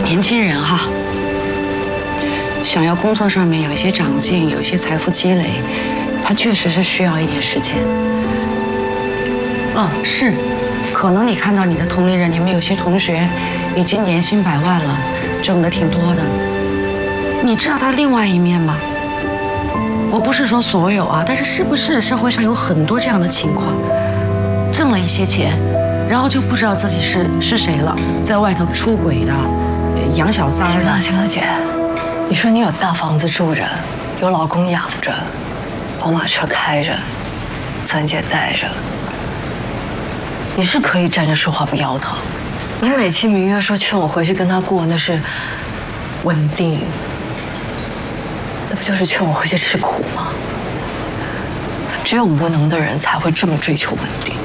年轻人哈，想要工作上面有一些长进，有一些财富积累，他确实是需要一点时间。是，可能你看到你的同龄人，你们有些同学已经年薪100万了，挣得挺多的。你知道他另外一面吗？我不是说所有啊，但是是不是社会上有很多这样的情况，挣了一些钱，然后就不知道自己是谁了，在外头出轨的，养小三儿的。 行了，姐，你说你有大房子住着，有老公养着，宝马车开着，钻戒戴着，你是可以站着说话不腰疼。你美其名曰说劝我回去跟他过，那是稳定，那不就是劝我回去吃苦吗？只有无能的人才会这么追求稳定。